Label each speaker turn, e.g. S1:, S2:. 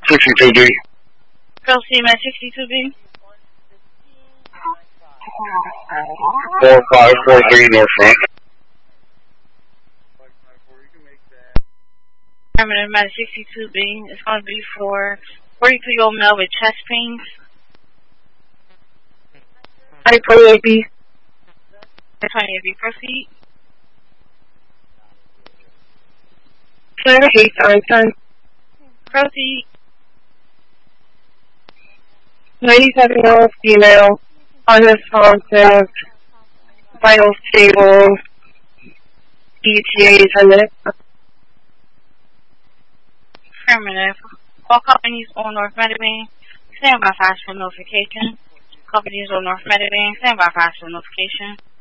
S1: 62B.
S2: Proceed, med 62B.
S1: 4543 North Front.
S2: Affirmative, med 62B. It's going to be for 43-year-old male with chest pains.
S3: 28B.
S2: 28B, proceed.
S3: Claire Hayes Einstein.
S2: Proceed.
S3: 97-year-old female, unresponsive, vital stable, ETA attendant.
S2: Affirmative. All companies on North Mediterranean, stand by fast for notification. Companies on North Mediterranean, stand by fast for notification.